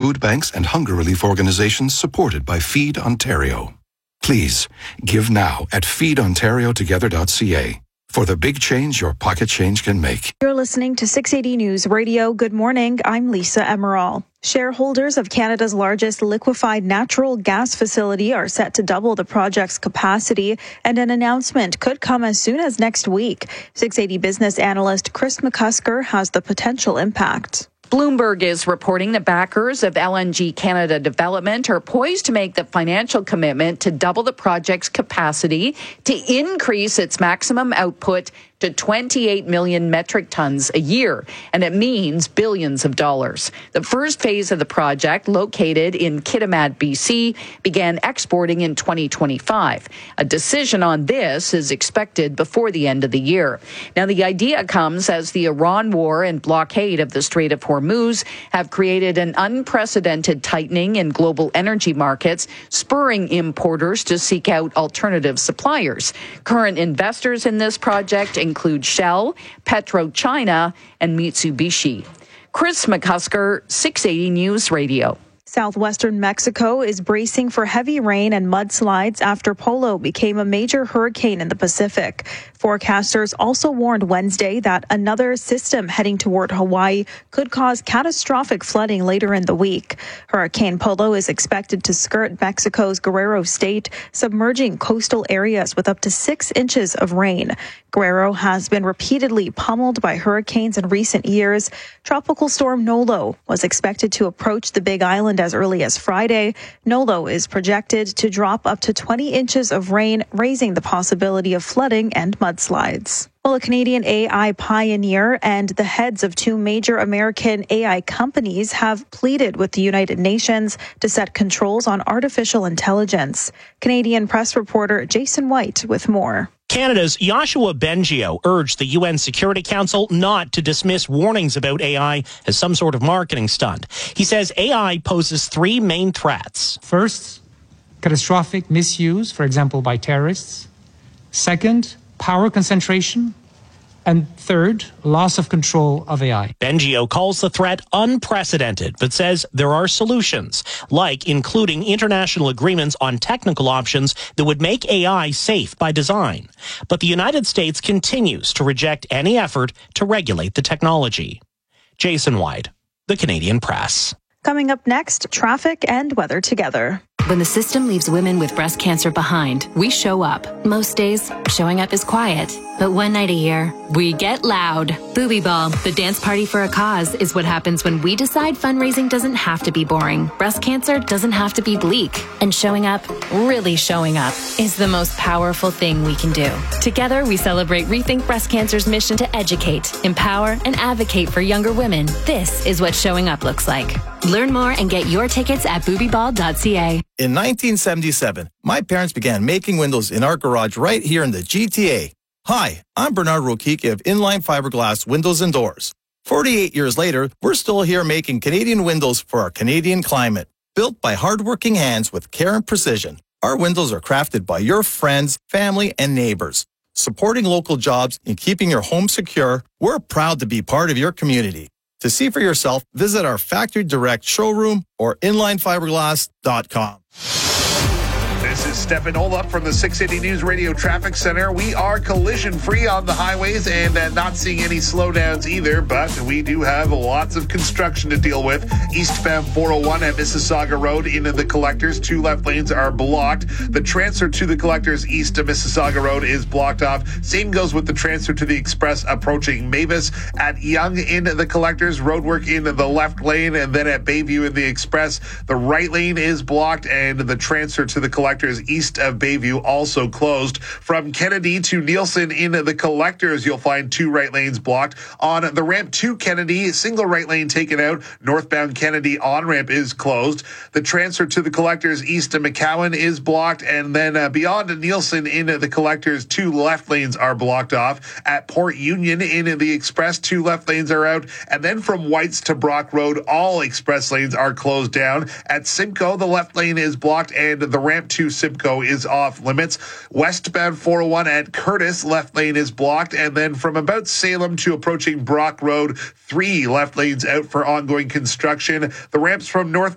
food banks and hunger relief organizations supported by Feed Ontario. Please, give now at feedontariotogether.ca for the big change your pocket change can make. You're listening to 680 News Radio. Good morning. I'm Lisa Emerald. Shareholders of Canada's largest liquefied natural gas facility are set to double the project's capacity, and an announcement could come as soon as next week. 680 business analyst Chris McCusker has the potential impact. Bloomberg is reporting that backers of LNG Canada Development are poised to make the financial commitment to double the project's capacity to increase its maximum output to 28 million metric tons a year, and it means billions of dollars. The first phase of the project, located in Kitimat, BC, began exporting in 2025. A decision on this is expected before the end of the year. Now, the idea comes as the Iran war and blockade of the Strait of Hormuz have created an unprecedented tightening in global energy markets, spurring importers to seek out alternative suppliers. Current investors in this project include Shell, PetroChina, and Mitsubishi. Chris McCusker, 680 News Radio. Southwestern Mexico is bracing for heavy rain and mudslides after Polo became a major hurricane in the Pacific. Forecasters also warned Wednesday that another system heading toward Hawaii could cause catastrophic flooding later in the week. Hurricane Polo is expected to skirt Mexico's Guerrero state, submerging coastal areas with up to 6 inches of rain. Guerrero has been repeatedly pummeled by hurricanes in recent years. Tropical storm Nolo was expected to approach the Big Island as early as Friday. Nolo is projected to drop up to 20 inches of rain, raising the possibility of flooding and mudslides. Well, a Canadian AI pioneer and the heads of 2 major American AI companies have pleaded with the United Nations to set controls on artificial intelligence. Canadian press reporter Jason White with more. Canada's Yoshua Bengio urged the UN Security Council not to dismiss warnings about AI as some sort of marketing stunt. He says AI poses 3 main threats. First, catastrophic misuse, for example, by terrorists. Second, power concentration. And third, loss of control of AI. Bengio calls the threat unprecedented, but says there are solutions, like including international agreements on technical options that would make AI safe by design. But the United States continues to reject any effort to regulate the technology. Jason White, The Canadian Press. Coming up next, traffic and weather together. When the system leaves women with breast cancer behind, we show up. Most days, showing up is quiet. But one night a year, we get loud. Booby Ball, the dance party for a cause, is what happens when we decide fundraising doesn't have to be boring. Breast cancer doesn't have to be bleak. And showing up, really showing up, is the most powerful thing we can do. Together, we celebrate Rethink Breast Cancer's mission to educate, empower, and advocate for younger women. This is what showing up looks like. Learn more and get your tickets at boobyball.ca. In 1977, my parents began making windows in our garage right here in the GTA. Hi, I'm Bernard Rokicki of Inline Fiberglass Windows and Doors. 48 years later, we're still here making Canadian windows for our Canadian climate. Built by hardworking hands with care and precision, our windows are crafted by your friends, family, and neighbors. Supporting local jobs and keeping your home secure, we're proud to be part of your community. To see for yourself, visit our Factory Direct showroom or inlinefiberglass.com. This is Stefan Olaf from the 680 News Radio Traffic Center. We are collision-free on the highways and not seeing any slowdowns either, but we do have lots of construction to deal with. Eastbound 401 at Mississauga Road into the Collectors. 2 left lanes are blocked. The transfer to the Collectors east of Mississauga Road is blocked off. Same goes with the transfer to the Express approaching Mavis. At Yonge in the Collectors, roadwork in the left lane, and then at Bayview in the Express, the right lane is blocked, and the transfer to the Collectors east of Bayview also closed. From Kennedy to Nielsen in the Collectors, you'll find 2 right lanes blocked. On the ramp to Kennedy, single right lane taken out. Northbound Kennedy on-ramp is closed. The transfer to the Collectors east of McCowan is blocked, and then beyond Nielsen in the Collectors, 2 left lanes are blocked off. At Port Union in the Express, 2 left lanes are out, and then from Whites to Brock Road, all express lanes are closed down. At Simcoe, the left lane is blocked, and the ramp to Simcoe is off limits. Westbound 401 at Curtis, left lane is blocked, and then from about Salem to approaching Brock Road, 3 left lanes out for ongoing construction. The ramps from North